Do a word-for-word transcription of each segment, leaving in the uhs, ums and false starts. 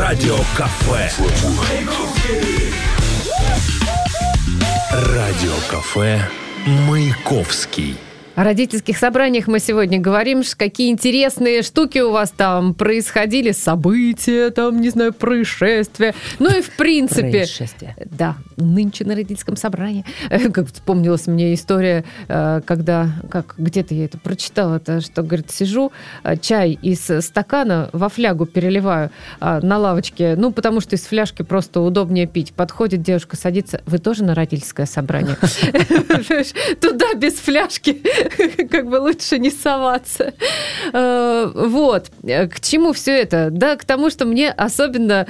Радиокафе. Радиокафе Маяковский. О родительских собраниях мы сегодня говорим, какие интересные штуки у вас там происходили, события, там, не знаю, происшествия. Ну и в принципе... Происшествия. Да, нынче на родительском собрании. Как вспомнилась мне история, когда, как где-то я это прочитала, это, что, говорит, сижу, чай из стакана во флягу переливаю на лавочке, ну, потому что из фляжки просто удобнее пить. Подходит девушка, садится. Вы тоже на родительское собрание? Туда без фляжки как бы лучше не соваться. Вот. К чему все это? Да, к тому, что мне особенно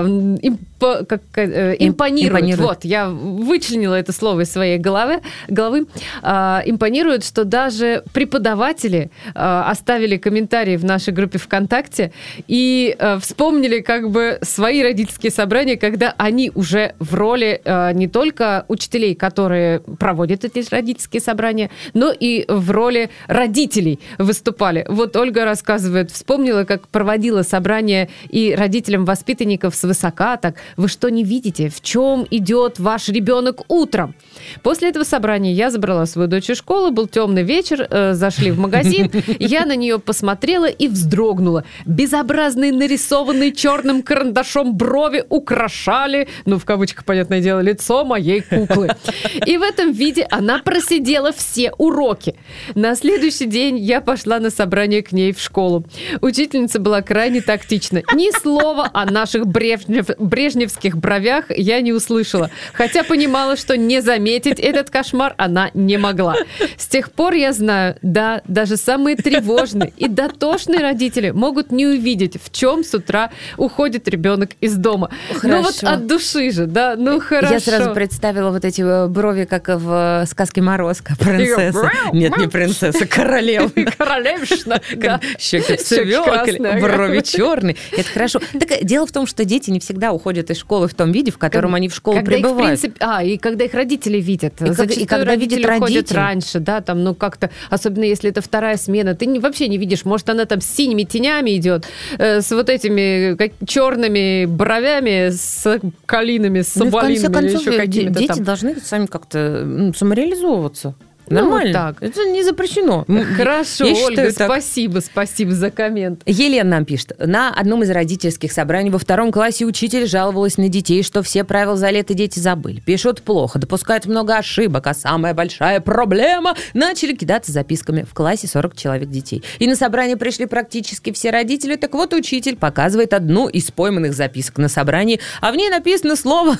импо, как, импонирует. импонирует. Вот, я вычленила это слово из своей головы. головы. Импонирует, что даже преподаватели оставили комментарии в нашей группе ВКонтакте и вспомнили как бы свои родительские собрания, когда они уже в роли не только учителей, которые проводят эти родительские собрания, но и в роли родителей выступали. Вот Ольга рассказывает, вспомнила, как проводила собрание и родителям воспитанников свысока, так, вы что, не видите, в чем идет ваш ребенок утром? После этого собрания я забрала свою дочь из школы, был темный вечер, э, зашли в магазин, я на нее посмотрела и вздрогнула. Безобразные нарисованные черным карандашом брови украшали, ну, в кавычках, понятное дело, лицо моей куклы. И в этом виде она просидела все уроки. На следующий день я пошла на собрание к ней в школу. Учительница была крайне тактична. Ни слова о наших брежнев... брежневских бровях я не услышала, хотя понимала, что не заметить этот кошмар она не могла. С тех пор я знаю, да, даже самые тревожные и дотошные родители могут не увидеть, в чем с утра уходит ребенок из дома. Хорошо. Ну вот от души же, да, ну хорошо. Я сразу представила вот эти брови, как в сказке «Морозко». Принцесса. Нет, не принцесса, королева. Королевишна, да. Щеки свекли, брови черные. Это хорошо. Так дело в том, что дети не всегда уходят из школы в том виде, в котором они в школу когда прибывают. Их, в принципе, а, и когда их родители видят. И, как, и когда видят ходят родители. раньше, да, там, ну, как-то, особенно если это вторая смена, ты не, вообще не видишь, может, она там с синими тенями идет, э, с вот этими как, черными бровями, с калинами, с соболинами, ну, или еще какими-то дети там. должны сами как-то ну, самореализовываться. Нормально. Ну, так. Это не запрещено. Хорошо, Я Ольга, считаю, спасибо, спасибо за коммент. Елена нам пишет. На одном из родительских собраний во втором классе учитель жаловалась на детей, что все правила за лето дети забыли. Пишут плохо, допускают много ошибок, а самая большая проблема – начали кидаться записками. В классе сорок человек детей. И на собрание пришли практически все родители. Так вот, учитель показывает одну из пойманных записок на собрании, а в ней написано слово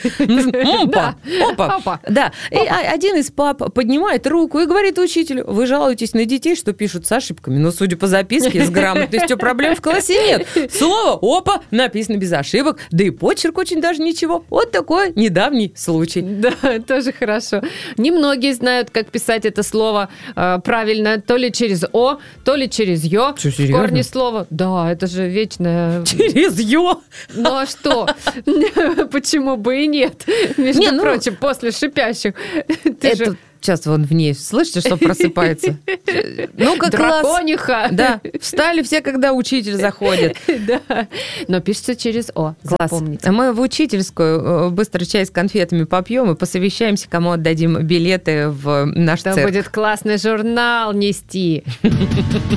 «опа». Опа. Да. И один из пап поднимает руку и говорит учителю: вы жалуетесь на детей, что пишут с ошибками, но, судя по записке, с грамотностью проблем в классе нет. Слово «опа» написано без ошибок, да и почерк очень даже ничего. Вот такой недавний случай. Да, тоже хорошо. Немногие знают, как писать это слово э, правильно, то ли через «о», то ли через «ё». Что, в корне слова. Да, это же вечное... Через «ё». Ну а что? Почему бы и нет? Между Не, ну... прочим, после шипящих. Ты это... же... Сейчас вон в ней, слышите, что просыпается? Ну-ка, класс. Дракониха. Да, встали все, когда учитель заходит. Да, но пишется через «о», запомните. Мы в учительскую быстро чай с конфетами попьем и посовещаемся, кому отдадим билеты в наш цирк. Это будет классный журнал нести.